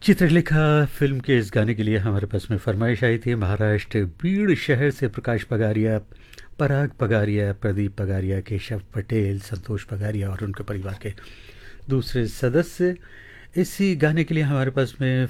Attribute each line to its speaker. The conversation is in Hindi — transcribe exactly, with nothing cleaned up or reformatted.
Speaker 1: चित्रलेखा फ़िल्म के इस गाने के लिए हमारे पास में फ़रमाइश आई थी महाराष्ट्र बीड़ शहर से प्रकाश पगारिया, पराग पगारिया, प्रदीप पगारिया, केशव पटेल, संतोष पगारिया और उनके परिवार के दूसरे सदस्य। इसी गाने के लिए हमारे पास में